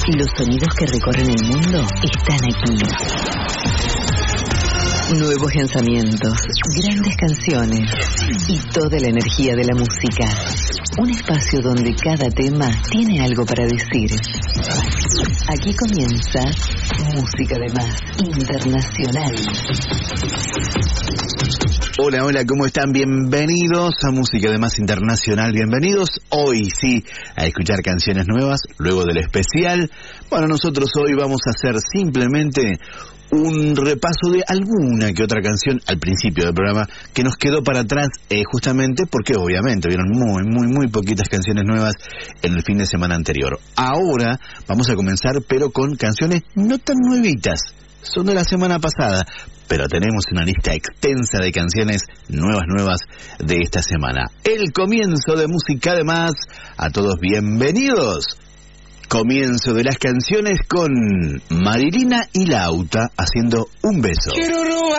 Los sonidos que recorren el mundo están aquí. Nuevos lanzamientos, grandes canciones y toda la energía de la música. Un espacio donde cada tema tiene algo para decir. Aquí comienza Música de Más Internacional. Hola, hola, ¿cómo están? Bienvenidos a Música de Más Internacional. Bienvenidos hoy, sí, a escuchar canciones nuevas, luego del especial. Bueno, nosotros hoy vamos a hacer simplemente un repaso de alguna que otra canción al principio del programa que nos quedó para atrás, justamente porque obviamente vieron muy poquitas canciones nuevas en el fin de semana anterior. Ahora vamos a comenzar, pero con canciones no tan nuevitas. Son de la semana pasada, pero tenemos una lista extensa de canciones nuevas de esta semana. El comienzo de Música de Más. A todos bienvenidos. Comienzo de las canciones con Marilina y Lauta haciendo Un Beso.